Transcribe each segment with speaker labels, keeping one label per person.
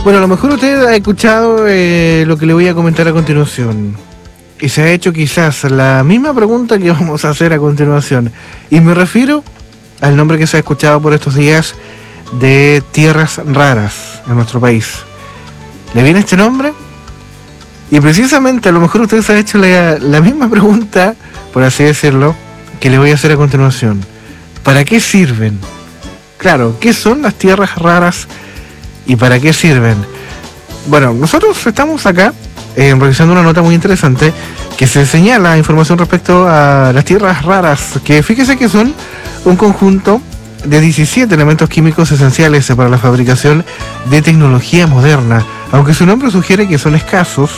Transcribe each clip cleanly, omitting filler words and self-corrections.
Speaker 1: Bueno, a lo mejor usted ha escuchado lo que le voy a comentar a continuación. Y se ha hecho quizás la misma pregunta que vamos a hacer a continuación. Y me refiero al nombre que se ha escuchado por estos días de tierras raras en nuestro país. ¿Le viene este nombre? Y precisamente a lo mejor usted se ha hecho la misma pregunta, por así decirlo, que le voy a hacer a continuación. ¿Para qué sirven? Claro, ¿qué son las tierras raras y para qué sirven? Bueno, nosotros estamos acá revisando una nota muy interesante que se señala información respecto a las tierras raras, que fíjese que son un conjunto de 17 elementos químicos esenciales para la fabricación de tecnología moderna. Aunque su nombre sugiere que son escasos,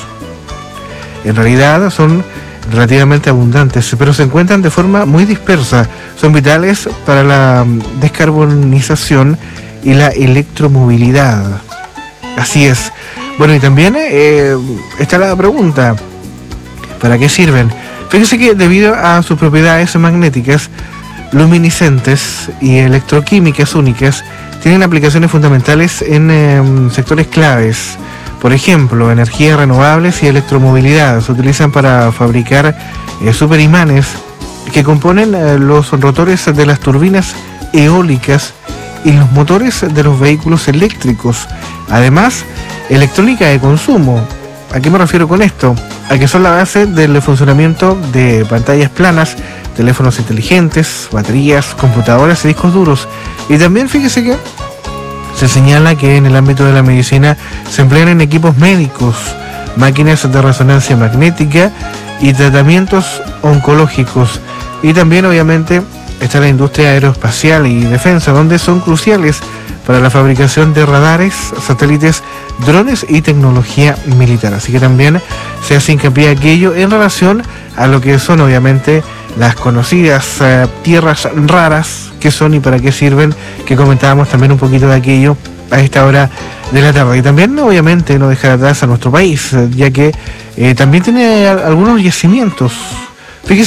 Speaker 1: en realidad son relativamente abundantes, pero se encuentran de forma muy dispersa. Son vitales para la descarbonización y la electromovilidad. Así es. Bueno, y también está la pregunta, ¿para qué sirven? Fíjese que debido a sus propiedades magnéticas, luminiscentes y electroquímicas únicas, tienen aplicaciones fundamentales en sectores claves. Por ejemplo, energías renovables y electromovilidad. Se utilizan para fabricar superimanes que componen los rotores de las turbinas eólicas y los motores de los vehículos eléctricos. Además, electrónica de consumo. ¿A qué me refiero con esto? A que son la base del funcionamiento de pantallas planas, teléfonos inteligentes, baterías, computadoras y discos duros. Y también fíjese que se señala que en el ámbito de la medicina se emplean en equipos médicos, máquinas de resonancia magnética y tratamientos oncológicos. Y también obviamente está la industria aeroespacial y defensa, donde son cruciales para la fabricación de radares, satélites, drones y tecnología militar. Así que también se hace hincapié aquello en relación a lo que son obviamente las conocidas tierras raras, qué son y para qué sirven, que comentábamos también un poquito de aquello a esta hora de la tarde. Y también obviamente no dejar atrás a nuestro país, ya que también tiene algunos yacimientos